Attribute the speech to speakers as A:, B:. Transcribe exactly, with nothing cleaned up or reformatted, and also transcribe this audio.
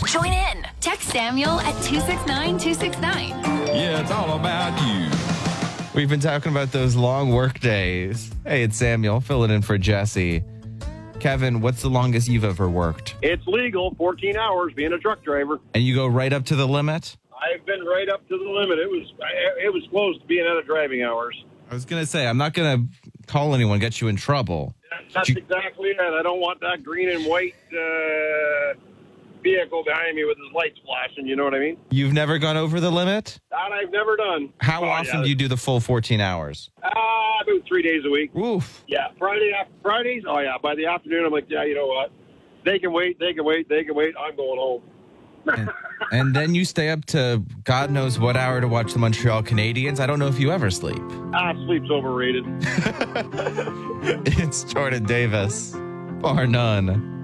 A: Join in. Text Samuel at two six nine two six nine.
B: Yeah, it's all about you.
C: We've been talking about those long work days. Hey, it's Samuel filling in for Jesse. Kevin, what's the longest you've ever worked?
D: It's legal, fourteen hours, being a truck driver.
C: And you go right up to the limit?
D: I've been right up to the limit. It was it was close to being out of driving hours.
C: I was going to say, I'm not going to call anyone, get you in trouble.
D: That's
C: you-
D: exactly it. I don't want that green and white uh, vehicle behind me with his lights flashing. You know what I mean?
C: You've never gone over the limit?
D: That I've never done.
C: How
D: Oh,
C: often
D: yeah.
C: do you do the full fourteen hours?
D: Uh, about three days a week.
C: Oof.
D: Yeah, Friday after Fridays. Oh yeah, by the afternoon I'm like, yeah, you know what? They can wait. They can wait. They can wait. I'm going home.
C: And, and then you stay up to God knows what hour to watch the Montreal Canadiens. I don't know if you ever sleep.
D: Ah, sleep's overrated.
C: It's Jordan Davis, bar none.